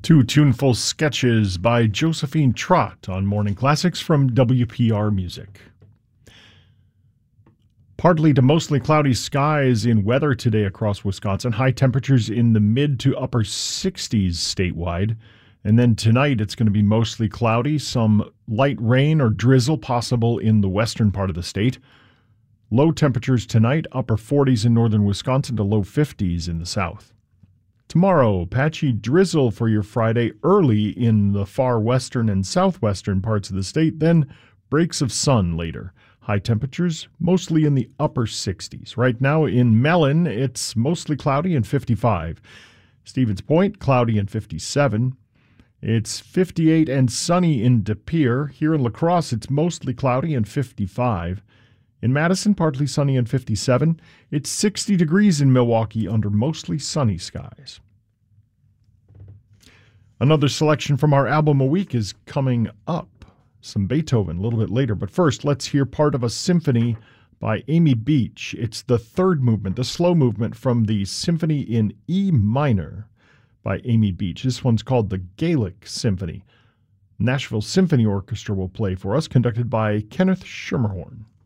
Two tuneful sketches by Josephine Trott on Morning Classics from WPR Music. Partly to mostly cloudy skies in weather today across Wisconsin. High temperatures in the mid to upper 60s statewide. And then tonight it's going to be mostly cloudy. Some light rain or drizzle possible in the western part of the state. Low temperatures tonight, upper 40s in northern Wisconsin to low 50s in the south. Tomorrow, patchy drizzle for your Friday early in the far western and southwestern parts of the state, then breaks of sun later. High temperatures mostly in the upper 60s. Right now in Mellon, it's mostly cloudy and 55. Stevens Point, cloudy and 57. It's 58 and sunny in De Pere. Here in La Crosse, it's mostly cloudy and 55. In Madison, partly sunny and 57. It's 60 degrees in Milwaukee under mostly sunny skies. Another selection from our album a week is coming up. Some Beethoven a little bit later. But first, let's hear part of a symphony by Amy Beach. It's the third movement, the slow movement from the Symphony in E minor by Amy Beach. This one's called the Gaelic Symphony. Nashville Symphony Orchestra will play for us, conducted by Kenneth Schermerhorn.